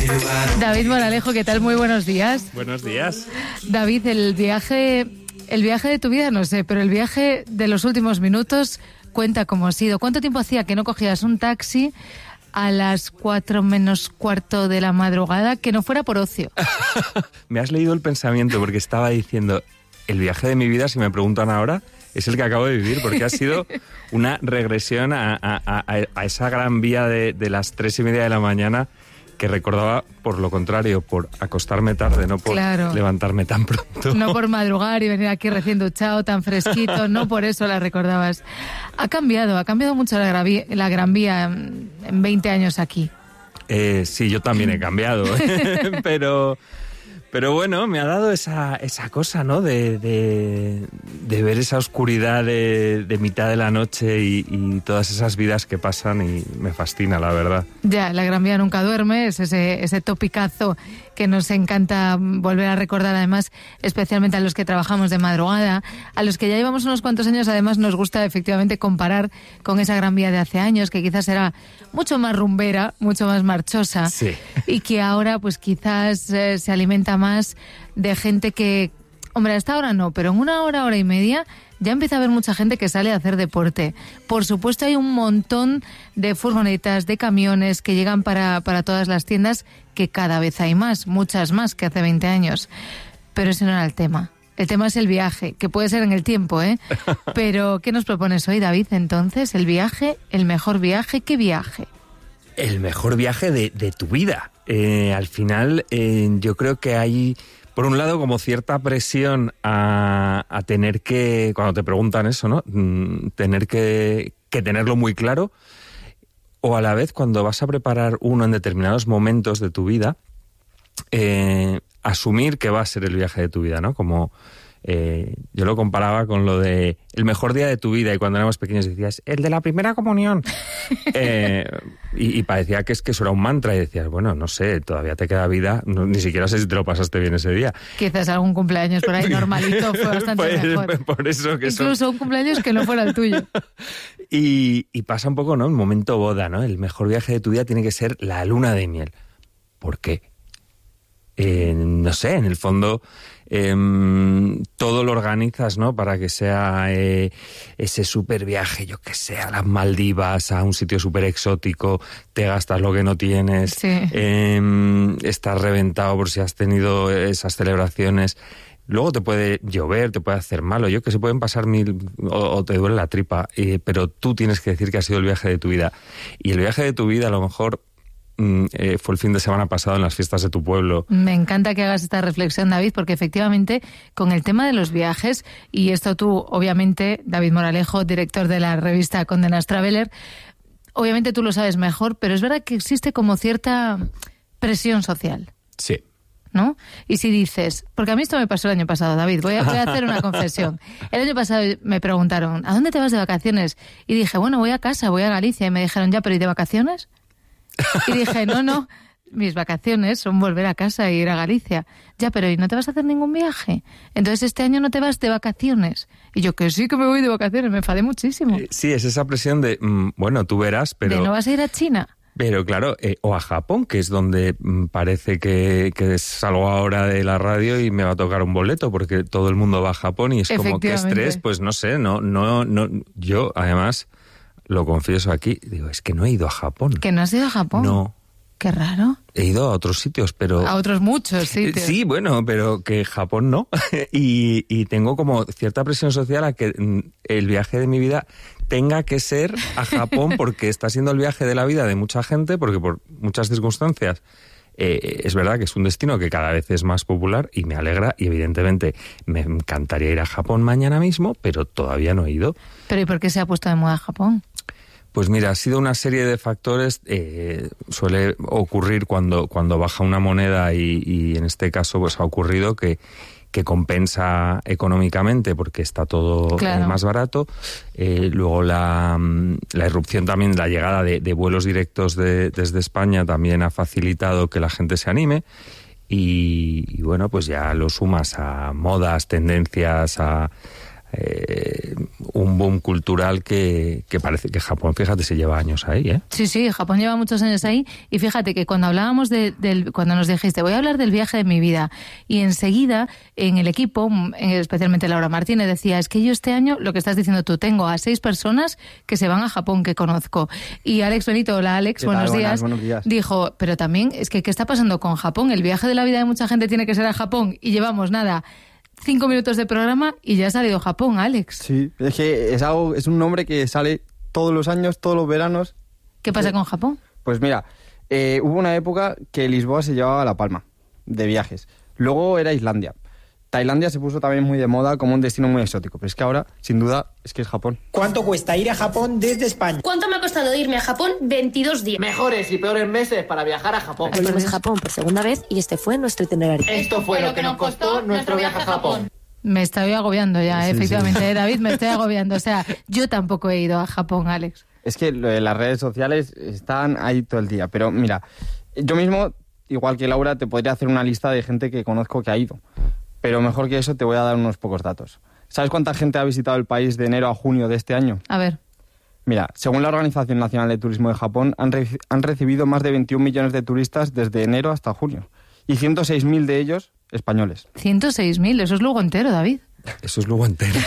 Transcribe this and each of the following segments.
David Moralejo, ¿qué tal? Muy buenos días. Buenos días. David, el viaje de tu vida no sé, pero el viaje de los últimos minutos cuenta cómo ha sido. ¿Cuánto tiempo hacía que no cogías un taxi a las 4 menos cuarto de la madrugada que no fuera por ocio? Me has leído el pensamiento porque estaba diciendo, el viaje de mi vida, si me preguntan ahora, es el que acabo de vivir, porque ha sido una regresión a esa gran vía de las 3:30 de la mañana que recordaba por lo contrario, por acostarme tarde, no por levantarme tan pronto. No por madrugar y venir aquí recién duchado, tan fresquito, no por eso la recordabas. Ha cambiado mucho la Gran Vía en 20 años aquí. Sí, yo también he cambiado, pero bueno, me ha dado esa cosa, ¿no? De ver esa oscuridad de mitad de la noche y todas esas vidas que pasan y me fascina, la verdad. Ya, la Gran Vía nunca duerme, es ese topicazo que nos encanta volver a recordar, además, especialmente a los que trabajamos de madrugada, a los que ya llevamos unos cuantos años, además nos gusta efectivamente comparar con esa Gran Vía de hace años, que quizás era mucho más rumbera, mucho más marchosa, sí. Y que ahora pues quizás se alimenta más de gente que, hombre, hasta ahora no, pero en una hora y media ya empieza a haber mucha gente que sale a hacer deporte. Por supuesto hay un montón de furgonetas, de camiones que llegan para todas las tiendas, que cada vez hay más, muchas más que hace 20 años. Pero ese no era el tema. El tema es el viaje, que puede ser en el tiempo, ¿eh? Pero, ¿qué nos propones hoy, David? Entonces, el viaje, el mejor viaje, ¿qué viaje? El mejor viaje de tu vida. Al final, yo creo que hay, por un lado, como cierta presión a tener que, cuando te preguntan eso, ¿no? Tener que tenerlo muy claro, o a la vez, cuando vas a preparar uno en determinados momentos de tu vida, asumir que va a ser el viaje de tu vida, ¿no? Como yo lo comparaba con lo de el mejor día de tu vida, y cuando éramos pequeños decías, el de la primera comunión. Y parecía que eso era un mantra, y decías, bueno, no sé, todavía te queda vida, ni siquiera sé si te lo pasaste bien ese día. Quizás algún cumpleaños por ahí normalito fue bastante mejor. Por eso que incluso un cumpleaños que no fuera el tuyo. Y pasa un poco, ¿no? El momento boda, ¿no? El mejor viaje de tu vida tiene que ser la luna de miel. ¿Por qué? No sé, en el fondo todo lo organizas, ¿no? Para que sea ese súper viaje, yo que sé, a las Maldivas, a un sitio súper exótico, te gastas lo que no tienes, sí. Estás reventado por si has tenido esas celebraciones. Luego te puede llover, te puede hacer malo, yo que se pueden pasar o te duele la tripa, pero tú tienes que decir que ha sido el viaje de tu vida. Y el viaje de tu vida, a lo mejor, fue el fin de semana pasado en las fiestas de tu pueblo. Me encanta que hagas esta reflexión, David, porque efectivamente con el tema de los viajes, y esto tú, obviamente, David Moralejo, director de la revista Condé Nast Traveler, obviamente tú lo sabes mejor, pero es verdad que existe como cierta presión social. Sí. ¿No? Y si dices, porque a mí esto me pasó el año pasado, David, voy a hacer una confesión. El año pasado me preguntaron, ¿a dónde te vas de vacaciones? Y dije, bueno, voy a casa, voy a Galicia. Y me dijeron, ya, pero ¿y de vacaciones? Y dije, no, mis vacaciones son volver a casa e ir a Galicia. Ya, pero ¿y no te vas a hacer ningún viaje? Entonces este año no te vas de vacaciones. Y yo, que sí que me voy de vacaciones, me enfadé muchísimo. Sí, es esa presión de, bueno, tú verás, pero... ¿De no vas a ir a China? Pero claro, o a Japón, que es donde parece que salgo ahora de la radio y me va a tocar un boleto, porque todo el mundo va a Japón y es como que estrés, pues no sé, no, yo además... Lo confieso aquí, digo, es que no he ido a Japón. ¿Que no has ido a Japón? No. Qué raro. He ido a otros sitios, pero... A otros muchos sitios. Sí, bueno, pero que Japón no. y tengo como cierta presión social a que el viaje de mi vida tenga que ser a Japón, porque está siendo el viaje de la vida de mucha gente, porque por muchas circunstancias es verdad que es un destino que cada vez es más popular y me alegra, y evidentemente me encantaría ir a Japón mañana mismo, pero todavía no he ido. ¿Pero y por qué se ha puesto de moda Japón? Pues mira, ha sido una serie de factores. Suele ocurrir cuando baja una moneda y en este caso pues ha ocurrido que compensa económicamente porque está todo más barato. Luego la irrupción también, la llegada de vuelos directos desde España también ha facilitado que la gente se anime. Y bueno, pues ya lo sumas a modas, tendencias, a un boom cultural que parece que Japón, fíjate, se lleva años ahí, ¿eh? Sí, Japón lleva muchos años ahí. Y fíjate que cuando hablábamos cuando nos dijiste, voy a hablar del viaje de mi vida, y enseguida en el equipo, especialmente Laura Martínez, decía, es que yo este año, lo que estás diciendo tú, tengo a 6 personas que se van a Japón, que conozco. Y Alex Benito, hola Alex, buenos días, dijo, pero también es que ¿qué está pasando con Japón? El viaje de la vida de mucha gente tiene que ser a Japón, y llevamos nada, 5 minutos de programa y ya ha salido Japón, Alex. Sí, es que es un nombre que sale todos los años, todos los veranos. ¿Qué pasa con Japón? Pues mira, hubo una época que Lisboa se llevaba la palma de viajes. Luego era Islandia. Tailandia se puso también muy de moda como un destino muy exótico, pero es que ahora, sin duda, es que es Japón. ¿Cuánto cuesta ir a Japón desde España? ¿Cuánto me ha costado irme a Japón? 22 días. Mejores y peores meses para viajar a Japón. Volvemos a Japón por segunda vez y este fue nuestro itinerario. Esto fue lo que nos costó nuestro viaje a Japón. Me estoy agobiando ya, Sí, efectivamente, sí. David, me estoy agobiando. O sea, yo tampoco he ido a Japón, Alex. Es que las redes sociales están ahí todo el día, pero mira, yo mismo, igual que Laura, te podría hacer una lista de gente que conozco que ha ido. Pero mejor que eso te voy a dar unos pocos datos. ¿Sabes cuánta gente ha visitado el país de enero a junio de este año? A ver. Mira, según la Organización Nacional de Turismo de Japón, han recibido más de 21 millones de turistas desde enero hasta junio. Y 106.000 de ellos españoles. 106.000, eso es Lugo entero, David. Eso es Lugo entero.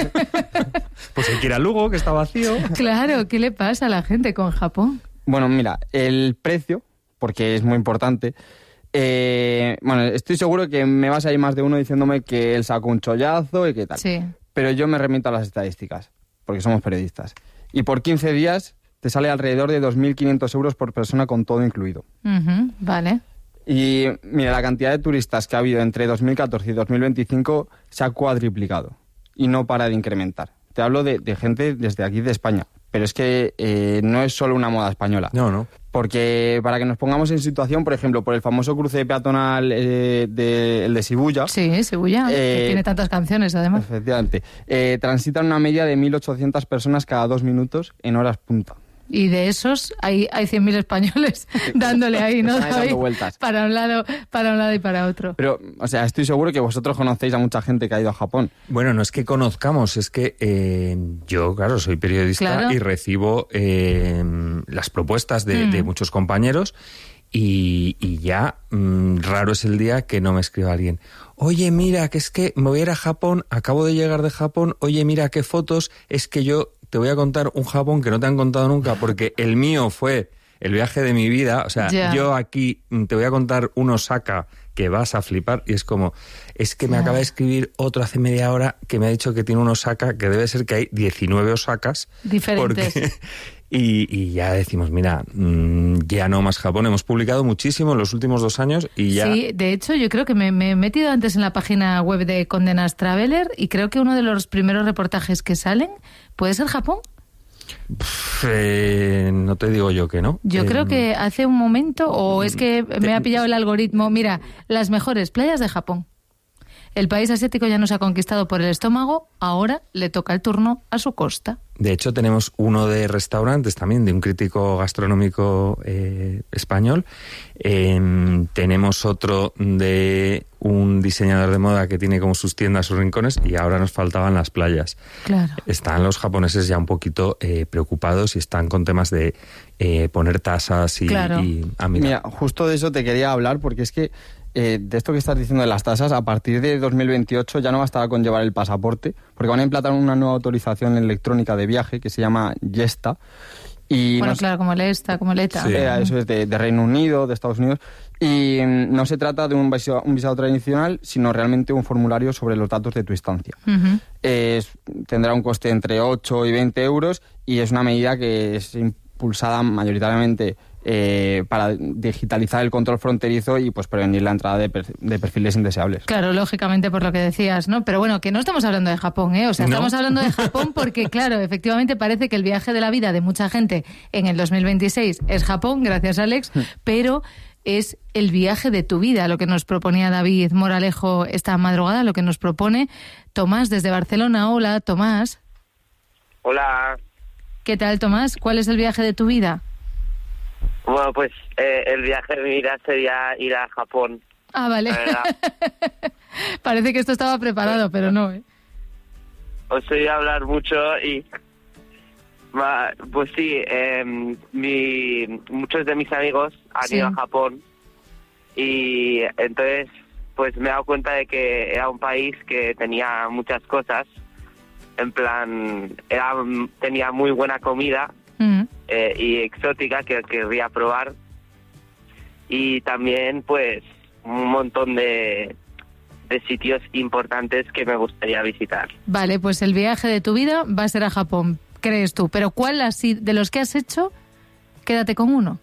Pues hay que ir a Lugo, que está vacío. Claro, ¿qué le pasa a la gente con Japón? Bueno, mira, el precio, porque es muy importante... bueno, estoy seguro que me vas a ir más de uno diciéndome que él sacó un chollazo y qué tal. Sí. Pero yo me remito a las estadísticas, porque somos periodistas. Y por 15 días te sale alrededor de 2.500 euros por persona con todo incluido. Vale. Y mira, la cantidad de turistas que ha habido entre 2014 y 2025 se ha cuadriplicado y no para de incrementar. Te hablo de gente desde aquí de España, pero es que no es solo una moda española. No. Porque para que nos pongamos en situación, por ejemplo, por el famoso cruce peatonal el de Shibuya. Sí, Shibuya, que tiene tantas canciones además. Efectivamente. Transitan una media de 1.800 personas cada 2 minutos en horas punta. Y de esos hay 100.000 españoles dándole ahí, ¿no? Están ahí dando David? vueltas. Para un lado y para otro. Pero, o sea, estoy seguro que vosotros conocéis a mucha gente que ha ido a Japón. Bueno, no es que conozcamos, es que yo, claro, soy periodista, Claro. y recibo las propuestas de muchos compañeros y ya raro es el día que no me escriba alguien. Oye, mira, que es que me voy a ir a Japón, acabo de llegar de Japón, oye, mira qué fotos, es que yo te voy a contar un Japón que no te han contado nunca, porque el mío fue el viaje de mi vida, o sea, Ya. yo aquí te voy a contar un Osaka que vas a flipar, y es como, es que me acaba de escribir otro hace media hora que me ha dicho que tiene un Osaka, que debe ser que hay 19 Osakas. Diferentes. Y ya decimos, mira, ya no más Japón. Hemos publicado muchísimo en los últimos 2 años y ya... Sí, de hecho yo creo que me he metido antes en la página web de Condé Nast Traveler y creo que uno de los primeros reportajes que salen puede ser Japón. No te digo yo que no. Yo creo que hace un momento, o es que me ha pillado el algoritmo, mira, las mejores playas de Japón. El país asiático ya nos ha conquistado por el estómago, ahora le toca el turno a su costa. De hecho, tenemos uno de restaurantes también, de un crítico gastronómico español. Tenemos otro de un diseñador de moda que tiene como sus tiendas, sus rincones, y ahora nos faltaban las playas. Claro. Están los japoneses ya un poquito preocupados y están con temas de poner tasas y... Claro. Mira, justo de eso te quería hablar, porque es que de esto que estás diciendo de las tasas, a partir de 2028 ya no bastará con llevar el pasaporte, porque van a implantar una nueva autorización electrónica de viaje que se llama YESTA. Y Bueno, no claro, como el ESTA, como el ETA. Sí. Eso es de Reino Unido, de Estados Unidos. Y no se trata de un visado tradicional, sino realmente un formulario sobre los datos de tu estancia. Ujú. Tendrá un coste entre 8 y 20 euros y es una medida que es impulsada mayoritariamente para digitalizar el control fronterizo y pues prevenir la entrada de perfiles indeseables. Claro, lógicamente por lo que decías, ¿no? Pero bueno, que no estamos hablando de Japón, ¿eh? O sea, No. estamos hablando de Japón porque, claro, efectivamente parece que el viaje de la vida de mucha gente en el 2026 es Japón, gracias Alex, pero es el viaje de tu vida, lo que nos proponía David Moralejo esta madrugada, lo que nos propone Tomás desde Barcelona. Hola, Tomás. Hola. ¿Qué tal, Tomás? ¿Cuál es el viaje de tu vida? Bueno, pues el viaje de mi vida sería ir a Japón. Ah, vale. La verdad. Parece que esto estaba preparado, pero no, ¿eh? os oí hablar mucho y... Pues sí, muchos de mis amigos han ido a Japón y entonces pues me he dado cuenta de que era un país que tenía muchas cosas, en plan, tenía muy buena comida y exótica que querría probar, y también pues un montón de sitios importantes que me gustaría visitar. Vale, pues el viaje de tu vida va a ser a Japón, crees tú, pero ¿cuál así de los que has hecho? Quédate con uno.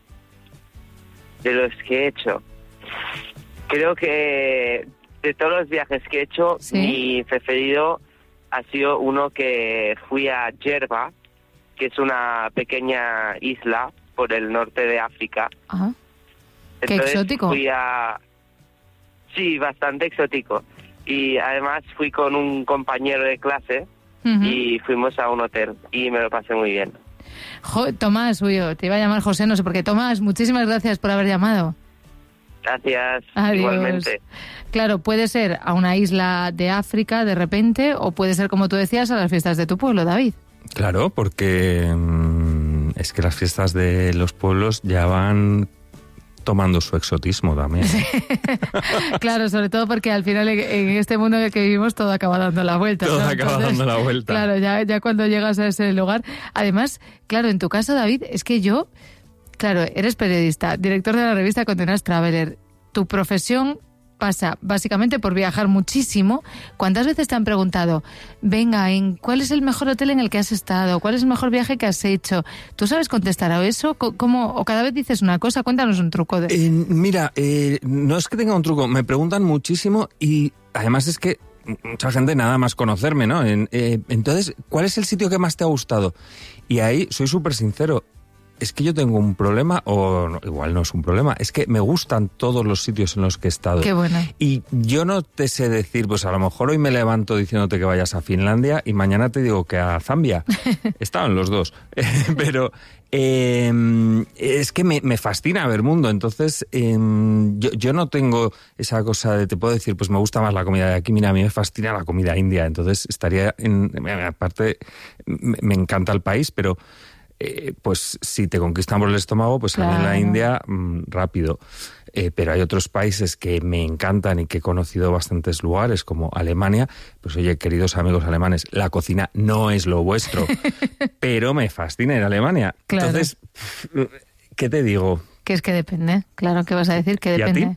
De los que he hecho, creo que de todos los viajes que he hecho, mi preferido ha sido uno que fui a Jerba, que es una pequeña isla por el norte de África. Ajá. Qué exótico. Sí, bastante exótico. Y además fui con un compañero de clase y fuimos a un hotel y me lo pasé muy bien. Tomás, te iba a llamar José, no sé por qué. Tomás, muchísimas gracias por haber llamado. Gracias. Adiós. Igualmente. Claro, puede ser a una isla de África de repente, o puede ser, como tú decías, a las fiestas de tu pueblo, David. Claro, porque es que las fiestas de los pueblos ya van tomando su exotismo también. Sí. Claro, sobre todo porque al final en este mundo en el que vivimos todo acaba dando la vuelta. Todo ¿no? acaba dando la vuelta. Claro, ya cuando llegas a ese lugar. Además, claro, en tu caso, David, es que claro, eres periodista, director de la revista Containers Traveler. Tu profesión pasa básicamente por viajar muchísimo. ¿Cuántas veces te han preguntado, venga, ¿cuál es el mejor hotel en el que has estado? ¿Cuál es el mejor viaje que has hecho? ¿Tú sabes contestar a eso? ¿Cómo? ¿O cada vez dices una cosa? Cuéntanos un truco. Mira, no es que tenga un truco, me preguntan muchísimo y además es que mucha gente nada más conocerme, ¿no? Entonces, ¿cuál es el sitio que más te ha gustado? Y ahí soy súper sincero. Es que yo tengo un problema, o no, igual no es un problema, es que me gustan todos los sitios en los que he estado. Qué bueno. Y yo no te sé decir, pues a lo mejor hoy me levanto diciéndote que vayas a Finlandia y mañana te digo que a Zambia. Estaban los dos. Pero es que me fascina ver mundo. Entonces, yo no tengo esa cosa de, te puedo decir, pues me gusta más la comida de aquí. Mira, a mí me fascina la comida india. Entonces estaría aparte, me encanta el país, pero... pues si te conquistan por el estómago, pues claro. A mí en la India rápido. Pero hay otros países que me encantan y que he conocido bastantes lugares, como Alemania. Pues oye, queridos amigos alemanes, la cocina no es lo vuestro, pero me fascina ir a Alemania. Claro. Entonces, ¿qué te digo? Que es que depende, claro, ¿qué vas a decir? Que depende. ¿Y a ti?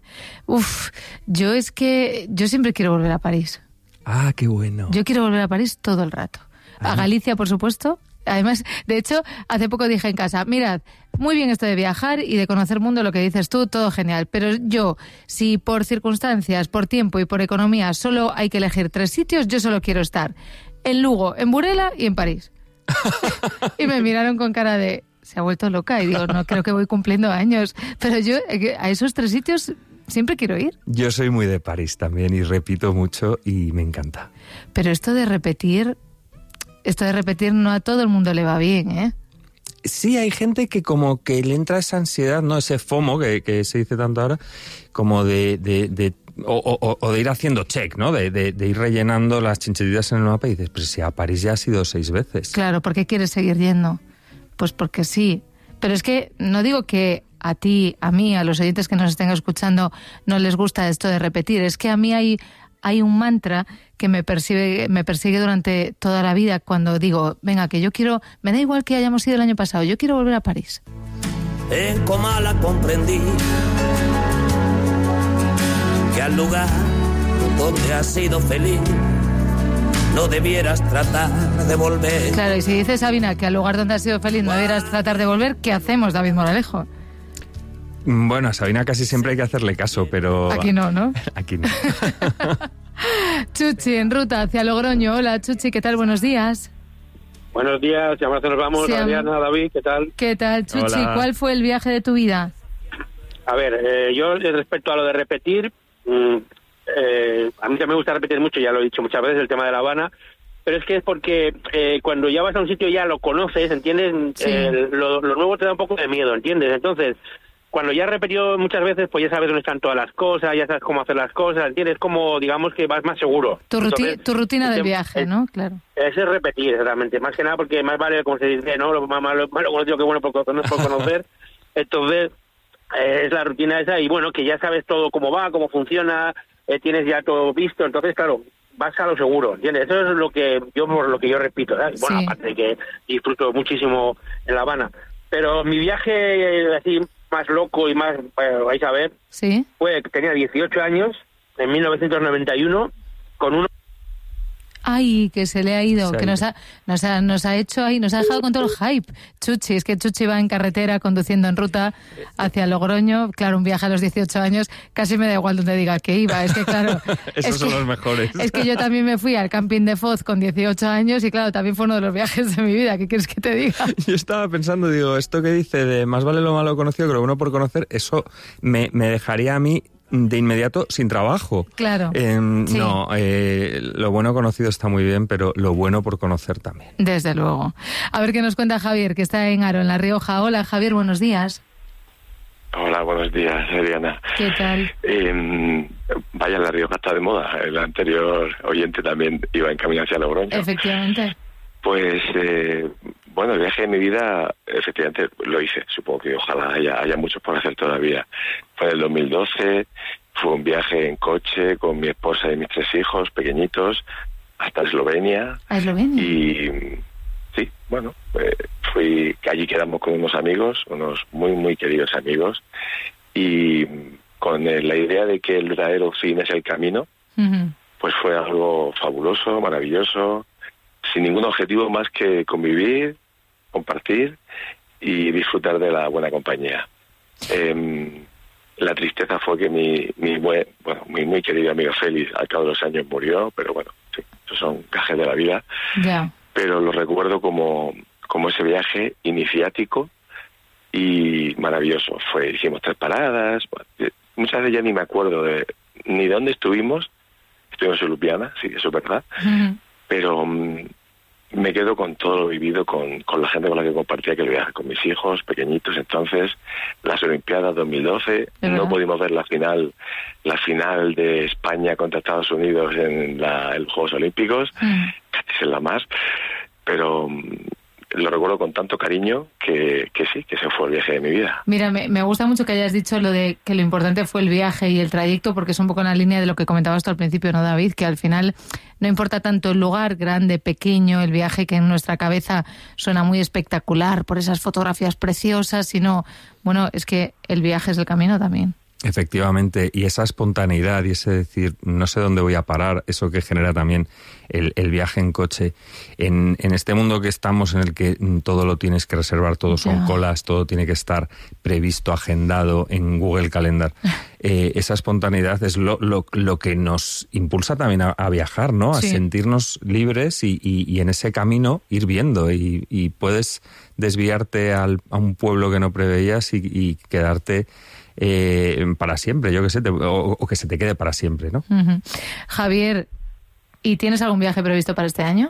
Yo siempre quiero volver a París. Ah, qué bueno. Yo quiero volver a París todo el rato. A Galicia, por supuesto. Además, de hecho, hace poco dije en casa, mirad, muy bien esto de viajar y de conocer mundo, lo que dices tú, todo genial, pero yo, si por circunstancias, por tiempo y por economía solo hay que elegir 3 sitios, yo solo quiero estar en Lugo, en Burela y en París. Y me miraron con cara de, se ha vuelto loca, y digo, no, creo que voy cumpliendo años, pero yo a esos 3 sitios siempre quiero ir. Yo soy muy de París también y repito mucho y me encanta. Pero esto de repetir no a todo el mundo le va bien, ¿eh? Sí, hay gente que como que le entra esa ansiedad, ¿no? Ese FOMO que se dice tanto ahora, como de ir haciendo check, ¿no? De ir rellenando las chinchetitas en el mapa y dices, pero si a París ya has ido 6 veces. Claro, ¿por qué quieres seguir yendo? Pues porque sí. Pero es que no digo que a ti, a mí, a los oyentes que nos estén escuchando no les gusta esto de repetir. Es que a mí hay un mantra que me persigue durante toda la vida cuando digo, venga, que yo quiero, me da igual que hayamos ido el año pasado, yo quiero volver a París. En Comala comprendí que al lugar donde has sido feliz no debieras tratar de volver. Claro, y si dices, Sabina, que al lugar donde has sido feliz no debieras tratar de volver, ¿qué hacemos, David Moralejo? Bueno, a Sabina casi siempre hay que hacerle caso, pero... Aquí no, ¿no? Aquí no. Chuchi, en ruta hacia Logroño. Hola, Chuchi, ¿qué tal? Buenos días. Buenos días, ya nos vamos. Sí, Adriana, David, ¿qué tal? ¿Qué tal, Chuchi? Hola. ¿Cuál fue el viaje de tu vida? A ver, yo respecto a lo de repetir, a mí me gusta repetir mucho, ya lo he dicho muchas veces, el tema de La Habana, pero es que es porque cuando ya vas a un sitio ya lo conoces, ¿entiendes? Sí. Lo nuevo te da un poco de miedo, ¿entiendes? Entonces... cuando ya has repetido muchas veces, pues ya sabes dónde están todas las cosas, ya sabes cómo hacer las cosas, ¿entiendes? Como, digamos, que vas más seguro. Tu rutina del viaje, ¿no? Claro. Ese es repetir, realmente. Más que nada porque más vale, como se dice, ¿no? Lo malo conocido que bueno por conocer. Entonces, es la rutina esa y bueno, que ya sabes todo cómo va, cómo funciona, tienes ya todo visto. Entonces, claro, vas a lo seguro, ¿entiendes? Eso es lo que yo repito, ¿verdad? Bueno, aparte de que disfruto muchísimo en La Habana. Pero mi viaje así más loco y más, vais a ver, fue que tenía 18 años, en 1991, con uno... Ay, que se le ha ido, que nos ha hecho ahí, nos ha dejado con todo el hype. Chuchi, es que Chuchi va en carretera conduciendo en ruta hacia Logroño. Claro, un viaje a los 18 años, casi me da igual donde diga que iba. Es que claro... Esos son los mejores. Es que yo también me fui al camping de Foz con 18 años y claro, también fue uno de los viajes de mi vida. ¿Qué quieres que te diga? Yo estaba pensando, digo, esto que dice de más vale lo malo conocido que lo bueno por conocer, eso me dejaría a mí de inmediato sin trabajo. Claro. Sí. No, lo bueno conocido está muy bien, pero lo bueno por conocer también. Desde luego. A ver qué nos cuenta Javier, que está en Haro, en La Rioja. Hola, Javier, buenos días. Hola, buenos días, Adriana. ¿Qué tal? Vaya, La Rioja está de moda. El anterior oyente también iba en camino hacia Logroño. Efectivamente. Pues, bueno, el viaje de mi vida, efectivamente, lo hice. Supongo que ojalá haya muchos por hacer todavía. Fue en el 2012, fue un viaje en coche con mi esposa y mis 3 hijos pequeñitos hasta Eslovenia. ¿A Eslovenia? Y sí, bueno, allí quedamos con unos amigos, unos muy, muy queridos amigos, y con la idea de que el verdadero fin es el camino, pues fue algo fabuloso, maravilloso, sin ningún objetivo más que convivir, compartir y disfrutar de la buena compañía. La tristeza fue que mi muy querido amigo Félix al cabo de los años murió, pero bueno, sí, esos son gajes de la vida. Ya. Pero lo recuerdo como ese viaje iniciático y maravilloso. Hicimos 3 paradas, muchas de ellas ni me acuerdo ni de dónde estuvimos en Ljubljana, sí, eso es verdad, pero me quedo con todo lo vivido con la gente con la que compartía aquel viaje, con mis hijos pequeñitos. Entonces, las Olimpiadas 2012, no pudimos ver la final de España contra Estados Unidos en los Juegos Olímpicos, casi es la más, pero lo recuerdo con tanto cariño que sí, que ese fue el viaje de mi vida. Mira, me gusta mucho que hayas dicho lo de que lo importante fue el viaje y el trayecto, porque es un poco en la línea de lo que comentabas tú al principio, ¿no, David? Que al final no importa tanto el lugar, grande, pequeño, el viaje que en nuestra cabeza suena muy espectacular por esas fotografías preciosas, sino, bueno, es que el viaje es el camino también. Efectivamente, y esa espontaneidad y ese decir, no sé dónde voy a parar, eso que genera también el viaje en coche, en este mundo que estamos en el que todo lo tienes que reservar, todo son colas, todo tiene que estar previsto, agendado en Google Calendar. Esa espontaneidad es lo que nos impulsa también a viajar, ¿no? A sentirnos libres y en ese camino ir viendo y puedes desviarte a un pueblo que no preveías y quedarte para siempre, yo que sé, o que se te quede para siempre, ¿no? Javier, ¿y tienes algún viaje previsto para este año?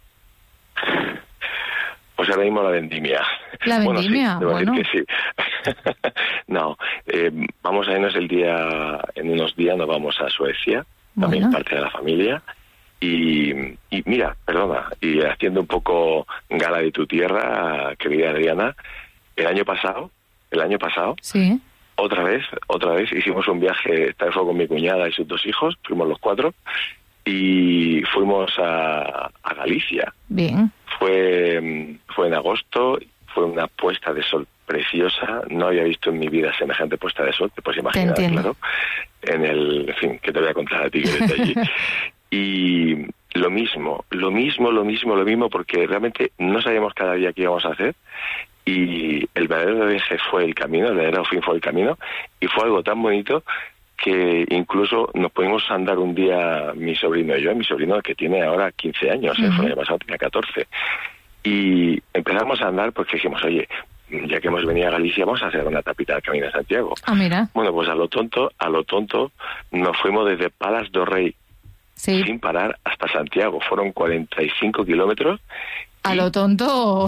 Pues ahora mismo la vendimia. ¿La vendimia? Bueno, sí, decir que sí. No, vamos a irnos en unos días nos vamos a Suecia, también parte de la familia. Y mira, perdona, y haciendo un poco gala de tu tierra, querida Adriana, el año pasado, sí, otra vez hicimos un viaje, esta vez fue con mi cuñada y sus 2 hijos, fuimos los 4 y fuimos a Galicia. Bien. Fue en agosto, fue una puesta de sol preciosa, no había visto en mi vida semejante puesta de sol, te puedes imaginar, claro, en fin, que te voy a contar a ti que eres de allí. Y lo mismo, porque realmente no sabíamos cada día qué íbamos a hacer. Y el verdadero viaje fue el camino, el verdadero fin fue el camino, y fue algo tan bonito que incluso nos pudimos andar un día mi sobrino y yo, mi sobrino que tiene ahora 15 años, fue el año pasado tenía 14, y empezamos a andar porque dijimos, oye, ya que hemos venido a Galicia, vamos a hacer una tapita del Camino de Santiago. Ah, mira. Bueno, pues a lo tonto, nos fuimos desde Palas do Rei sin parar hasta Santiago, fueron 45 kilómetros, A lo tonto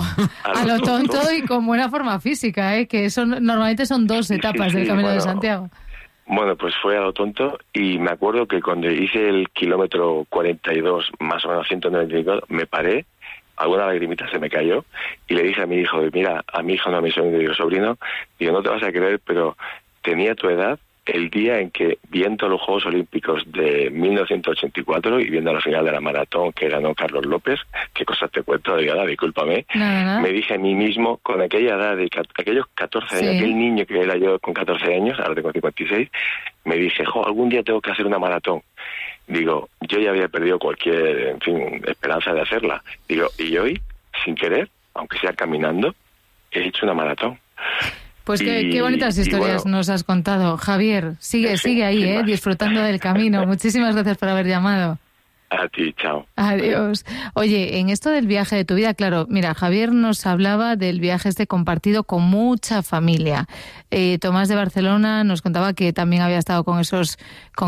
y con buena forma física, que normalmente son 2 etapas del Camino de Santiago. Bueno, pues fue a lo tonto y me acuerdo que cuando hice el kilómetro 42, más o menos 195, me paré, alguna lagrimita se me cayó y le dije a mi hijo, mira, a mi hijo, no a mi sobrino, digo, no te vas a creer, pero tenía tu edad el día en que, viendo los Juegos Olímpicos de 1984 y viendo la final de la maratón que ganó Carlos López, qué cosas te cuento, discúlpame, me dije a mí mismo, con aquella edad, de aquellos 14 años, aquel niño que era yo con 14 años, ahora tengo 56, me dije, algún día tengo que hacer una maratón. Digo, yo ya había perdido cualquier, esperanza de hacerla. Digo, y hoy, sin querer, aunque sea caminando, he hecho una maratón. Pues qué bonitas historias nos has contado. Javier, sigue ahí, disfrutando del camino. Muchísimas gracias por haber llamado. A ti, chao. Adiós. Oye, en esto del viaje de tu vida, claro, mira, Javier nos hablaba del viaje compartido con mucha familia. Tomás de Barcelona nos contaba que también había estado con esos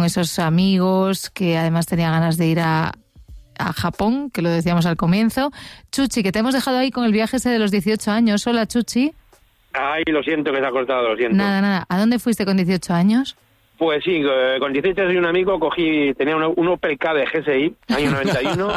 amigos, que además tenía ganas de ir a Japón, que lo decíamos al comienzo. Chuchi, que te hemos dejado ahí con el viaje ese de los 18 años. Hola, Chuchi. Ay, lo siento que se ha cortado, lo siento. Nada. ¿A dónde fuiste con 18 años? Pues sí, con 18 años y un amigo tenía un Opel K de GSI, año 91,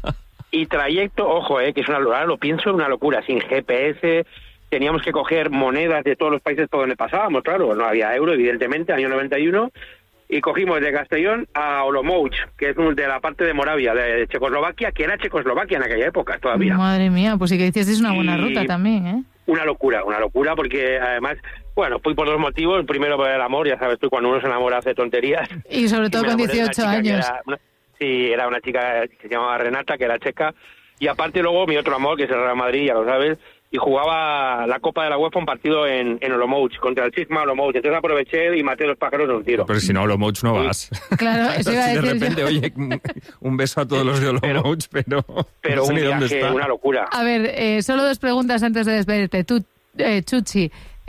y trayecto, ojo, que es ahora lo pienso, una locura, sin GPS, teníamos que coger monedas de todos los países por donde pasábamos, claro, no había euro, evidentemente, año 91, y cogimos de Castellón a Olomouc, que es de la parte de Moravia, de Checoslovaquia, que era Checoslovaquia en aquella época todavía. Madre mía, pues sí que hiciste una buena ruta también, ¿eh? Una locura, porque además, bueno, fui por 2 motivos. El primero por el amor, ya sabes tú, cuando uno se enamora hace tonterías. Y sobre todo con 18 años. Era una chica que se llamaba Renata, que era checa. Y aparte luego mi otro amor, que es el Real Madrid, ya lo sabes, y jugaba la Copa de la UEFA un partido en Olomouc, contra el Sisma Olomouc. Entonces aproveché y maté 2 pájaros de un tiro. Pero si no, Olomouc no vas. Claro, eso iba a decir de repente, yo. Oye, un beso a todos los de Olomouc, pero no sé un ni dónde viaje, está. Una locura. A ver, solo 2 preguntas antes de despedirte. Tú, Chuchi,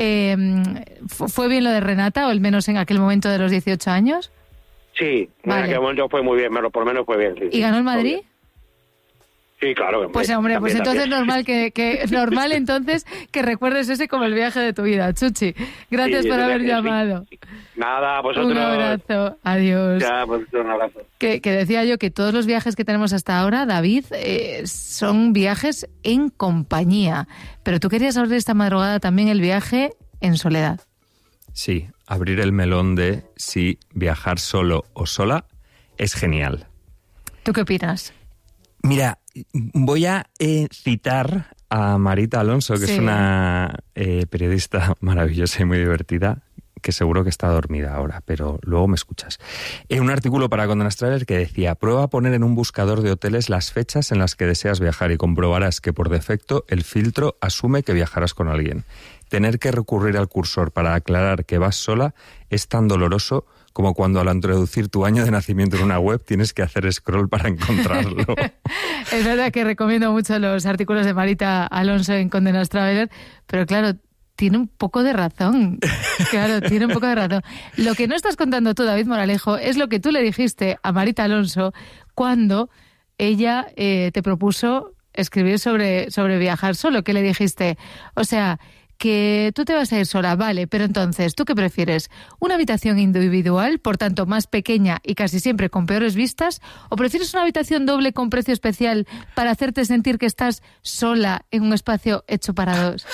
¿fue bien lo de Renata, o al menos en aquel momento de los 18 años? Sí, vale. En aquel momento fue muy bien, por lo menos fue bien. Sí, ¿Y ganó el Madrid? Sí, claro. Pues hombre, pues entonces normal normal entonces que recuerdes ese como el viaje de tu vida, Chuchi. Gracias por haber llamado. Nada, vosotros. Un abrazo, adiós. Ya, pues un abrazo. Que decía yo que todos los viajes que tenemos hasta ahora, David, son viajes en compañía. Pero tú querías abrir esta madrugada también el viaje en soledad. Sí, abrir el melón de si viajar solo o sola es genial. ¿Tú qué opinas? Mira, voy a citar a Marita Alonso, que es una periodista maravillosa y muy divertida, que seguro que está dormida ahora, pero luego me escuchas. En un artículo para Condenas Traveler que decía: prueba a poner en un buscador de hoteles las fechas en las que deseas viajar y comprobarás que por defecto el filtro asume que viajarás con alguien. Tener que recurrir al cursor para aclarar que vas sola es tan doloroso como cuando al introducir tu año de nacimiento en una web tienes que hacer scroll para encontrarlo. Es verdad que recomiendo mucho los artículos de Marita Alonso en Condenas Traveler, pero claro, tiene un poco de razón. Claro, tiene un poco de razón. Lo que no estás contando tú, David Moralejo, es lo que tú le dijiste a Marita Alonso cuando ella te propuso escribir sobre viajar solo. ¿Qué le dijiste? O sea, que tú te vas a ir sola, vale, pero entonces, ¿tú qué prefieres? ¿Una habitación individual, por tanto más pequeña y casi siempre con peores vistas? ¿O prefieres una habitación doble con precio especial para hacerte sentir que estás sola en un espacio hecho para 2?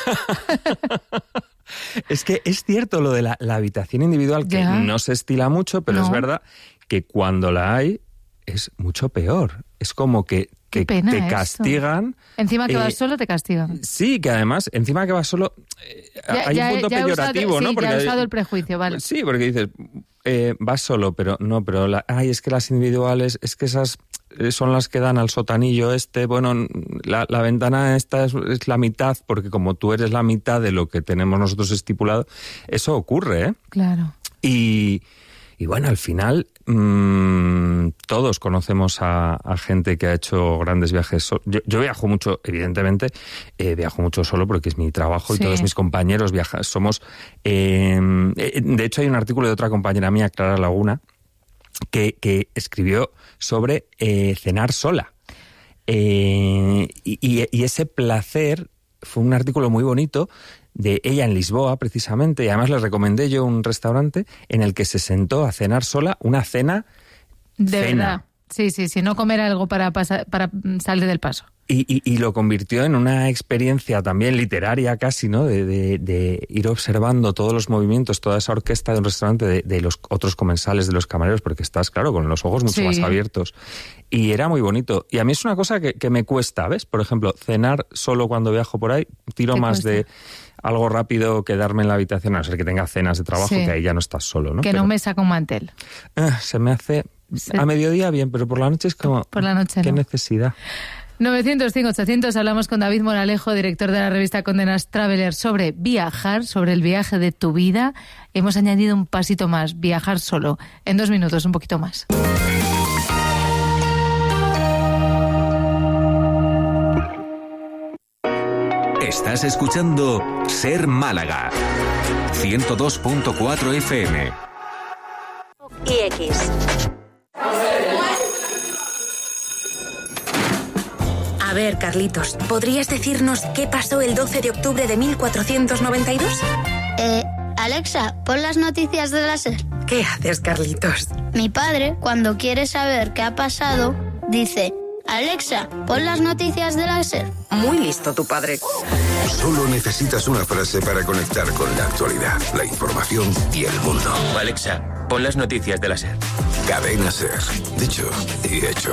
Es que es cierto lo de la habitación individual, que no se estila mucho, pero es verdad que cuando la hay es mucho peor. Es como que te castigan. Encima que vas solo te castigan. Sí, que además, encima que vas solo, hay un punto peyorativo, ¿no? Porque ya he usado el prejuicio, vale. Sí, porque dices, vas solo, pero es que las individuales, es que esas son las que dan al sotanillo bueno, la ventana esta es la mitad, porque como tú eres la mitad de lo que tenemos nosotros estipulado, eso ocurre, ¿eh? Claro. Y bueno, al final todos conocemos a gente que ha hecho grandes viajes. Yo viajo mucho, evidentemente, viajo mucho solo porque es mi trabajo y todos mis compañeros viajan. De hecho, hay un artículo de otra compañera mía, Clara Laguna, que escribió sobre cenar sola. Y ese placer fue un artículo muy bonito de ella en Lisboa, precisamente, y además le recomendé yo un restaurante en el que se sentó a cenar sola, una cena. De verdad. Sí, no comer algo para salir del paso. Y lo convirtió en una experiencia también literaria casi, ¿no? De ir observando todos los movimientos, toda esa orquesta de un restaurante, de los otros comensales, de los camareros, porque estás, claro, con los ojos mucho más abiertos. Y era muy bonito. Y a mí es una cosa que me cuesta, ¿ves? Por ejemplo, cenar solo cuando viajo por ahí, tiro más de algo rápido, quedarme en la habitación, a no ser que tenga cenas de trabajo, que ahí ya no estás solo, ¿no? Que no me saca un mantel. Se me hace... A mediodía bien, pero por la noche es como... Por la noche ¿qué no. necesidad? 900-500-800, hablamos con David Moralejo, director de la revista Condenas Traveler, sobre viajar, sobre el viaje de tu vida. Hemos añadido un pasito más, viajar solo. En 2 minutos, un poquito más. Estás escuchando Ser Málaga, 102.4 FM. Y X. A ver, Carlitos, ¿podrías decirnos qué pasó el 12 de octubre de 1492? Alexa, pon las noticias de la SER. ¿Qué haces, Carlitos? Mi padre, cuando quiere saber qué ha pasado, dice: Alexa, pon las noticias de la SER. Muy listo tu padre. Solo necesitas una frase para conectar con la actualidad, la información y el mundo. Alexa, pon las noticias de la SER. Cadena SER. Dicho y hecho.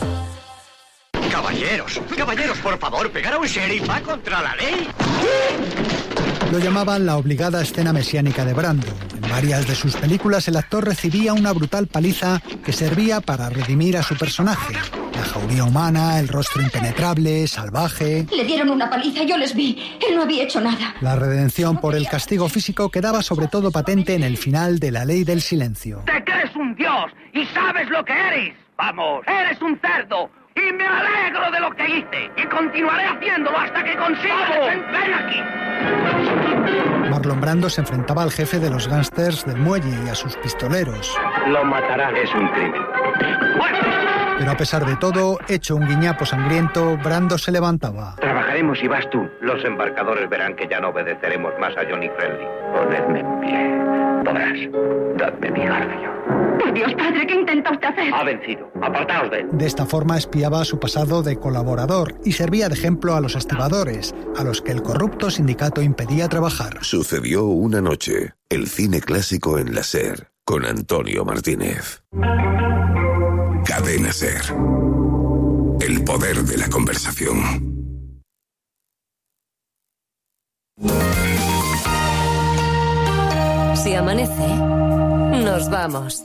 Caballeros, por favor, pegar a un sheriff va contra la ley. Lo llamaban la obligada escena mesiánica de Brando. En varias de sus películas el actor recibía una brutal paliza que servía para redimir a su personaje. La jauría humana, el rostro impenetrable, salvaje... Le dieron una paliza, yo les vi. Él no había hecho nada. La redención por el castigo físico quedaba sobre todo patente en el final de La Ley del Silencio. Te crees un dios y sabes lo que eres. Vamos, eres un cerdo. Y me alegro de lo que hice. Y continuaré haciéndolo hasta que consiga. ¡Ven aquí! Marlon Brando se enfrentaba al jefe de los gángsters del muelle y a sus pistoleros. Lo matarán. Es un crimen. Pero a pesar de todo, hecho un guiñapo sangriento, Brando se levantaba. Trabajaremos y vas tú. Los embarcadores verán que ya no obedeceremos más a Johnny Friendly. Ponedme en pie. Podrás. Dadme mi garfio. Por Dios, padre, ¿qué intenta usted hacer? Ha vencido. Apartaos de él. De esta forma espiaba su pasado de colaborador y servía de ejemplo a los estibadores, a los que el corrupto sindicato impedía trabajar. Sucedió una noche. El cine clásico en la SER, con Antonio Martínez. Cadena SER. El poder de la conversación. Si amanece, nos vamos.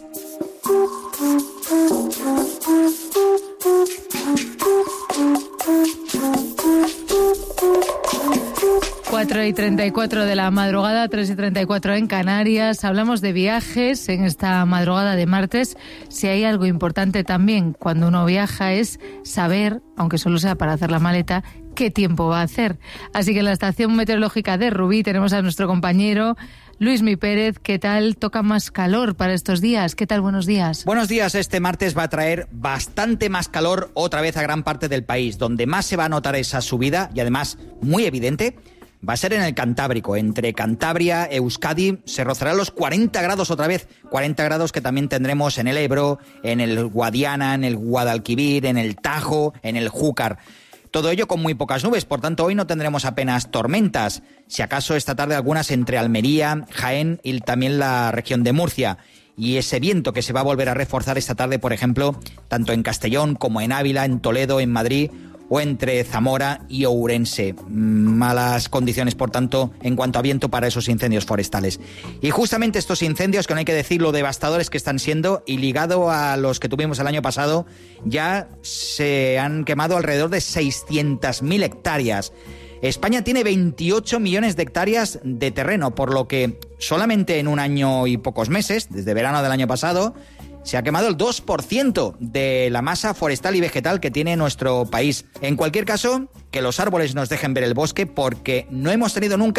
4:34 de la madrugada, 3:34 en Canarias. Hablamos de viajes en esta madrugada de martes. Si hay algo importante también cuando uno viaja es saber, aunque solo sea para hacer la maleta, qué tiempo va a hacer. Así que en la estación meteorológica de Rubí tenemos a nuestro compañero Luismi Pérez. ¿Qué tal? Toca más calor para estos días. ¿Qué tal? Buenos días. Buenos días. Este martes va a traer bastante más calor otra vez a gran parte del país. Donde más se va a notar esa subida, y además muy evidente, va a ser en el Cantábrico. Entre Cantabria, Euskadi, se rozarán los 40 grados otra vez. 40 grados que también tendremos en el Ebro, en el Guadiana, en el Guadalquivir, en el Tajo, en el Júcar. Todo ello con muy pocas nubes, por tanto hoy no tendremos apenas tormentas. Si acaso esta tarde algunas entre Almería, Jaén y también la región de Murcia. Y ese viento que se va a volver a reforzar esta tarde, por ejemplo, tanto en Castellón como en Ávila, en Toledo, en Madrid o entre Zamora y Ourense. Malas condiciones, por tanto, en cuanto a viento para esos incendios forestales. Y justamente estos incendios, que no hay que decir lo devastadores que están siendo, y ligado a los que tuvimos el año pasado, ya se han quemado alrededor de 600.000 hectáreas. España tiene 28 millones de hectáreas de terreno, por lo que solamente en un año y pocos meses, desde verano del año pasado, se ha quemado el 2% de la masa forestal y vegetal que tiene nuestro país. En cualquier caso, que los árboles nos dejen ver el bosque, porque no hemos tenido nunca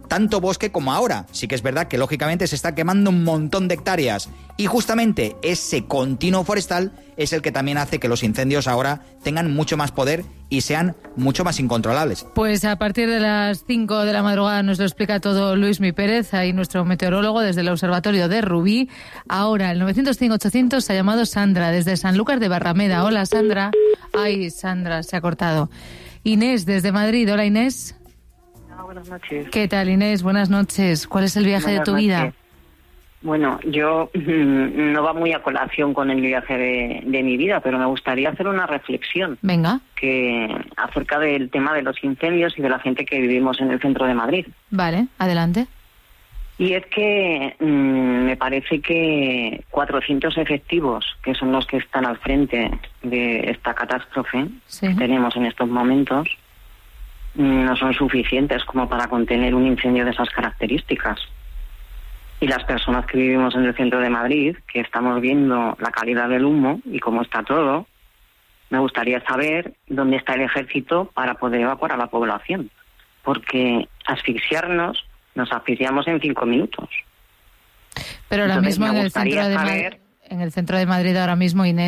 tanto bosque como ahora. Sí que es verdad que lógicamente se está quemando un montón de hectáreas y justamente ese continuo forestal es el que también hace que los incendios ahora tengan mucho más poder y sean mucho más incontrolables. Pues a partir de las 5 de la madrugada nos lo explica todo Luismi Pérez, ahí nuestro meteorólogo desde el Observatorio de Rubí. Ahora, el 905-800 ha llamado Sandra desde Sanlúcar de Barrameda. Hola, Sandra. Ay, Sandra, se ha cortado. Inés, desde Madrid. Hola, Inés. Buenas noches. ¿Qué tal, Inés? Buenas noches. ¿Cuál es el viaje de tu vida? Bueno, yo no va muy a colación con el viaje de mi vida, pero me gustaría hacer una reflexión. Venga. Acerca del tema de los incendios y de la gente que vivimos en el centro de Madrid. Vale, adelante. Y es que me parece que 400 efectivos, que son los que están al frente de esta catástrofe que tenemos en estos momentos, no son suficientes como para contener un incendio de esas características. Y las personas que vivimos en el centro de Madrid, que estamos viendo la calidad del humo y cómo está todo, me gustaría saber dónde está el ejército para poder evacuar a la población. Porque nos asfixiamos en 5 minutos. Pero ahora mismo en el centro de Madrid ahora mismo, Inés,